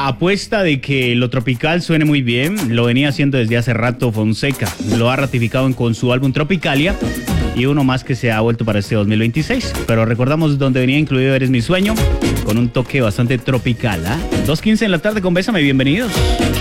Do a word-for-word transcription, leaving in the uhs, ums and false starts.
la apuesta de que lo tropical suene muy bien lo venía haciendo desde hace rato Fonseca. Lo ha ratificado en- con su álbum Tropicalia y uno más que se ha vuelto para este dos mil veintiséis. Pero recordamos donde venía incluido Eres mi sueño, con un toque bastante tropical. ¿Ah? dos quince en la tarde con Bésame, bienvenidos.